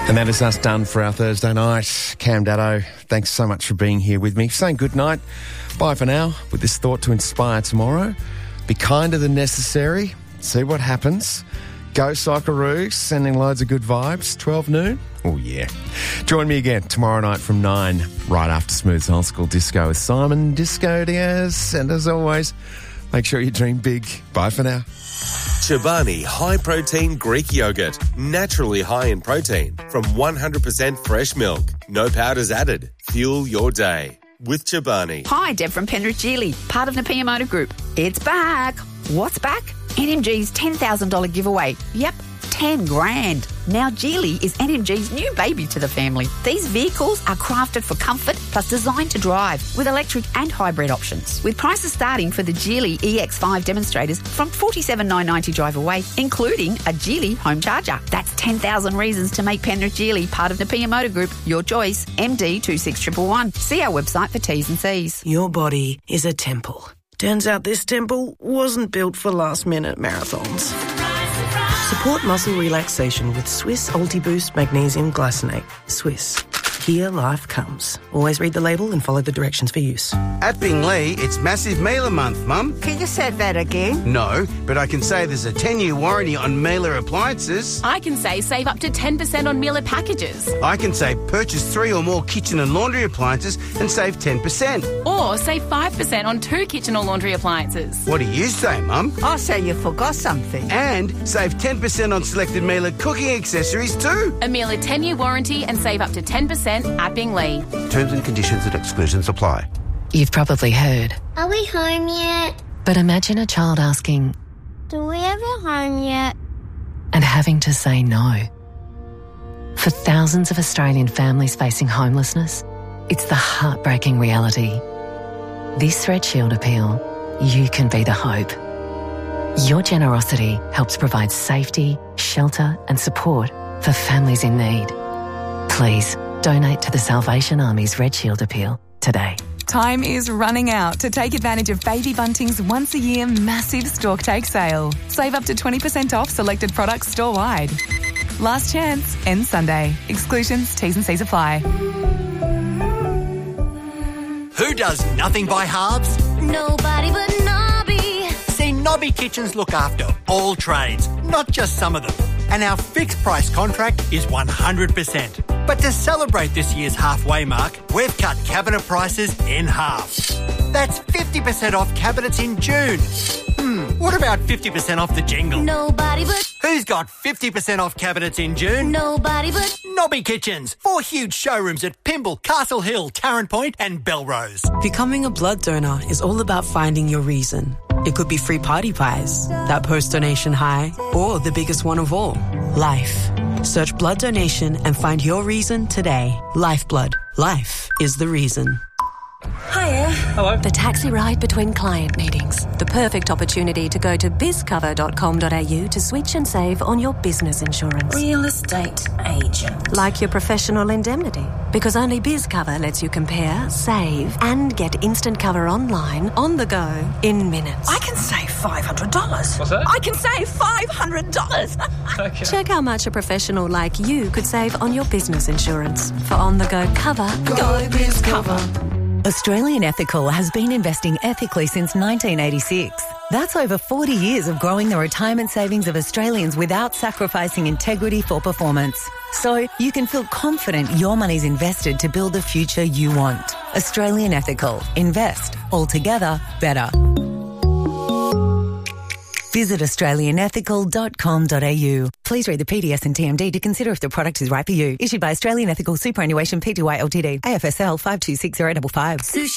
And that is us done for our Thursday night. Cam Daddo, thanks so much for being here with me. Saying good night. Bye for now, with this thought to inspire tomorrow. Be kinder than necessary. See what happens. Go Socceroos, sending loads of good vibes. 12 noon? Oh, yeah. Join me again tomorrow night from 9, right after Smooth's Old School Disco with Simon Disco Diaz. And as always, make sure you dream big. Bye for now. Chobani High Protein Greek Yogurt. Naturally high in protein from 100% fresh milk. No powders added. Fuel your day with Chobani. Hi, Deb from Penrith Geely, part of Napier Motor Group. It's back. What's back? NMG's $10,000 giveaway. Yep, 10 grand. Now Geely is NMG's new baby to the family. These vehicles are crafted for comfort plus designed to drive with electric and hybrid options. With prices starting for the Geely EX5 demonstrators from $47,990 drive away, including a Geely home charger. That's 10,000 reasons to make Penrith Geely part of Napier Motor Group. Your choice, MD 26111. See our website for T's and C's. Your body is a temple. Turns out this temple wasn't built for last-minute marathons. Support muscle relaxation with Swiss Ultiboost Magnesium Glycinate. Swiss. Here life comes. Always read the label and follow the directions for use. At Bingley, it's Massive Mailer Month, Mum. Can you say that again? No, but I can say there's a 10-year warranty on Mailer appliances. I can say save up to 10% on Mailer packages. I can say purchase 3 or more kitchen and laundry appliances and save 10%. Or save 5% on 2 kitchen or laundry appliances. What do you say, Mum? I say you forgot something. And save 10% on selected Mailer cooking accessories too. A Mailer 10-year warranty and save up to 10% at Bingley. Terms and conditions and exclusions apply. You've probably heard. Are we home yet? But imagine a child asking, Do we have a home yet? and having to say no. For thousands of Australian families facing homelessness, it's the heartbreaking reality. This Red Shield appeal, you can be the hope. Your generosity helps provide safety, shelter and support for families in need. Please donate to the Salvation Army's Red Shield appeal today. Time is running out to take advantage of Baby Bunting's once-a-year massive Storktake sale. Save up to 20% off selected products store-wide. Last chance, ends Sunday. Exclusions, T's and C's apply. Who does nothing by halves? Nobody but Nobby. See, Nobby Kitchens look after all trades, not just some of them. And our fixed price contract is 100%. But to celebrate this year's halfway mark, we've cut cabinet prices in half. That's 50% off cabinets in June. What about 50% off the jingle? Nobody but. Who's got 50% off cabinets in June? Nobody but. Nobby Kitchens. 4 huge showrooms at Pymble, Castle Hill, Tarrant Point and Belrose. Becoming a blood donor is all about finding your reason. It could be free party pies, that post-donation high, or the biggest one of all, life. Search blood donation and find your reason today. Lifeblood. Life is the reason. Hiya. Hello. The taxi ride between client meetings. The perfect opportunity to go to bizcover.com.au to switch and save on your business insurance. Real estate agent. Like your professional indemnity. Because only BizCover lets you compare, save, and get instant cover online, on the go, in minutes. I can save $500. What's that? I can save $500. Okay. Check how much a professional like you could save on your business insurance. For on-the-go cover, Go BizCover. Australian Ethical has been investing ethically since 1986. That's over 40 years of growing the retirement savings of Australians without sacrificing integrity for performance. So you can feel confident your money's invested to build the future you want. Australian Ethical. Invest. Altogether better. Visit australianethical.com.au. Please read the PDS and TMD to consider if the product is right for you. Issued by Australian Ethical Superannuation Pty Ltd. AFSL 526055.